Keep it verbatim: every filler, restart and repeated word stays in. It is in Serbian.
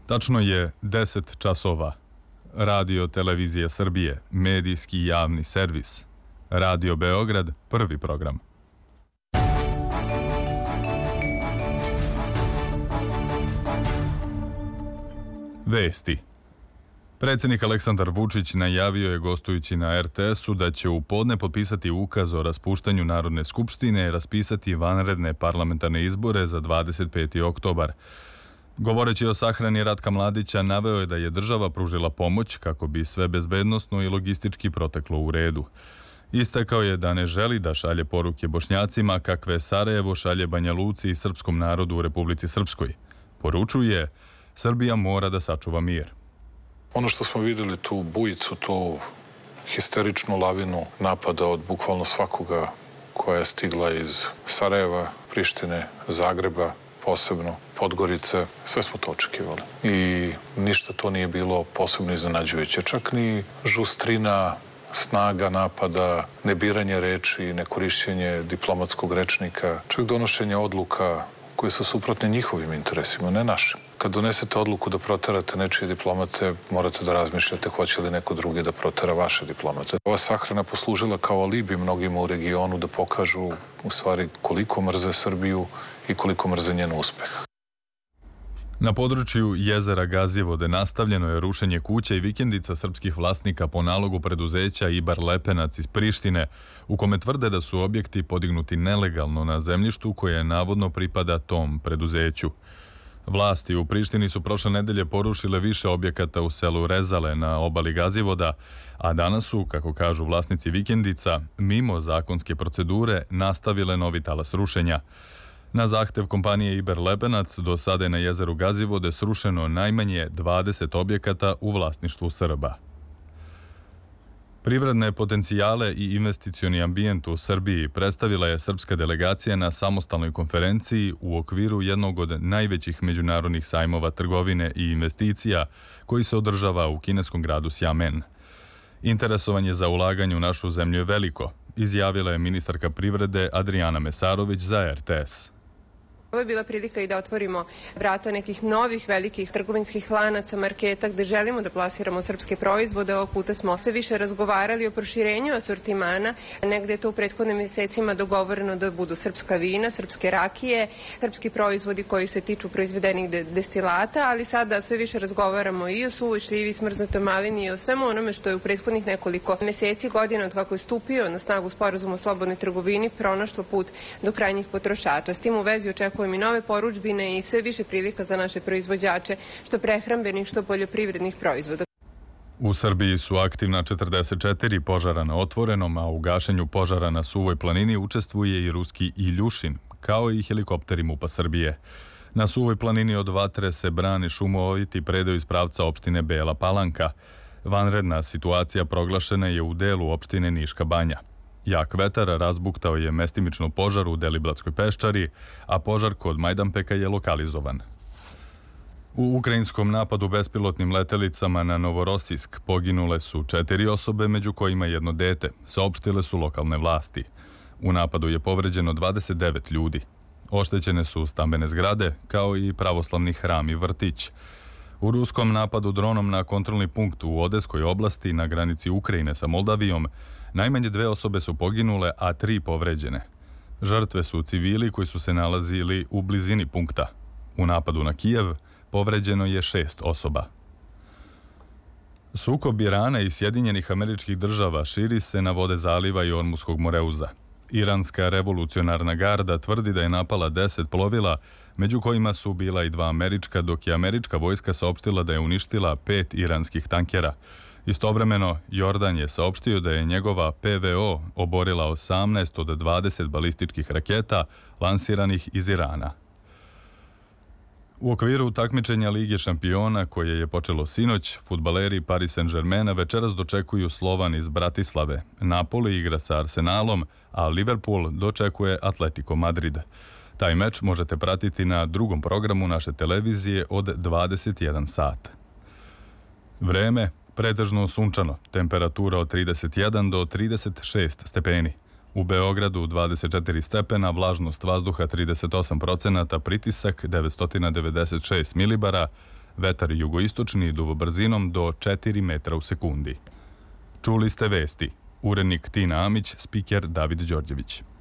Tačno je deset časova. Radio Televizija Srbije, medijski javni servis. Radio Beograd, prvi program. Vesti. Predsjednik Aleksandar Vučić najavio je gostujući na er te esu da će u podne potpisati ukaz o raspuštanju Narodne skupštine i raspisati vanredne parlamentarne izbore za dvadeset peti oktobar. Govoreći o sahrani Ratka Mladića, naveo je da je država pružila pomoć kako bi sve bezbednosno i logistički proteklo u redu. Istakao je da ne želi da šalje poruke Bošnjacima kakve Sarajevo šalje Banja Luci i srpskom narodu u Republici Srpskoj. Poručuje, Srbija mora da sačuva mir. Ono što smo vidjeli, tu bujicu, tu histeričnu lavinu napada od bukvalno svakoga koja je stigla iz Sarajeva, Prištine, Zagreba, posebno Podgorice, sve smo to očekivali. I ništa to nije bilo posebno iznenađujuće. Čak ni žustrina, snaga napada, nebiranje reči, nekorišćenje diplomatskog rečnika, čak donošenje odluka koje su suprotne njihovim interesima, ne našim. Kad donesete odluku da proterate nečije diplomate, morate da razmišljate hoće li neko drugi da protera vaše diplomate. Ova sahrana poslužila kao alibi mnogima u regionu da pokažu u stvari koliko mrze Srbiju i koliko mrze njen uspeh. Na području jezera Gazivode nastavljeno je rušenje kuća i vikendica srpskih vlasnika po nalogu preduzeća Ibar Lepenac iz Prištine, u kome tvrde da su objekti podignuti nelegalno na zemljištu koje navodno pripada tom preduzeću. Vlasti u Prištini su prošle nedelje porušile više objekata u selu Rezale na obali Gazivoda, a danas su, kako kažu vlasnici vikendica, mimo zakonske procedure nastavile novi talas rušenja. Na zahtev kompanije Iber Lepenac do sada je na jezeru Gazivode srušeno najmanje dvadeset objekata u vlasništvu Srba. Privredne potencijale i investicioni ambijent u Srbiji predstavila je srpska delegacija na samostalnoj konferenciji u okviru jednog od najvećih međunarodnih sajmova trgovine i investicija koji se održava u kineskom gradu Sjamen. Interesovanje za ulaganje u našu zemlju je veliko, izjavila je ministarka privrede Adrijana Mesarović za er te es. Ovo je bila prilika i da otvorimo vrata nekih novih velikih trgovinskih lanaca, marketa gde želimo da plasiramo srpske proizvode. Ovog puta smo sve više razgovarali o proširenju asortimana. Negde je to u prethodnim mjesecima dogovoreno da budu srpska vina, srpske rakije, srpski proizvodi koji se tiču proizvedenih destilata, ali sada sve više razgovaramo i o suvoj šljivi, smrznutoj malini i o svemu onome što je u prethodnih nekoliko mjeseci, godina od kako je stupio na snagu sporazum o slobodnoj trgovini, pronašlo put do krajnjih potrošača. S tim u vezi očekujemo i nove poručbine i sve više prilika za naše proizvođače, što prehrambenih, što poljoprivrednih proizvoda. U Srbiji su aktivna četrdeset četiri požara na otvorenom, a u gašenju požara na Suvoj planini učestvuje i ruski Iljušin, kao i helikopteri MUP-a Srbije. Na Suvoj planini od vatre se brane šumoviti predeo iz pravca opštine Bela Palanka. Vanredna situacija proglašena je u delu opštine Niška Banja. Jak vetar razbuktao je mestimično požar u Deliblatskoj peščari, a požar kod Majdanpeka je lokalizovan. U ukrajinskom napadu bespilotnim letelicama na Novorosijsk poginule su četiri osobe, među kojima jedno dete, saopštile su lokalne vlasti. U napadu je povređeno dvadeset devet ljudi. Oštećene su stambene zgrade, kao i pravoslavni hram i vrtić. U ruskom napadu dronom na kontrolni punkt u Odeskoj oblasti na granici Ukrajine sa Moldavijom najmanje dve osobe su poginule, a tri povređene. Žrtve su civili koji su se nalazili u blizini punkta. U napadu na Kijev povređeno je šest osoba. Sukob Irana i Sjedinjenih Američkih Država širi se na vode zaliva i Ormuskog moreuza. Iranska revolucionarna garda tvrdi da je napala deset plovila, među kojima su bila i dva američka, dok je američka vojska saopštila da je uništila pet iranskih tankera. Istovremeno, Jordan je saopštio da je njegova pe ve o oborila osamnaest od dvadeset balističkih raketa lansiranih iz Irana. U okviru takmičenja Lige šampiona, koje je počelo sinoć, fudbaleri Paris Saint-Germaina večeras dočekuju Slovan iz Bratislave. Napoli igra sa Arsenalom, a Liverpool dočekuje Atletico Madrid. Taj meč možete pratiti na drugom programu naše televizije od dvadeset jedan sat. Vreme pretežno sunčano, temperatura od trideset jedan do trideset šest stepeni. U Beogradu dvadeset četiri stepena, vlažnost vazduha trideset osam procenata, pritisak devetsto devedeset šest milibara, Vetar jugoistočni duva brzinom do četiri metra u sekundi. Čuli ste vesti. Urednik Tina Amić, spiker David Đorđević.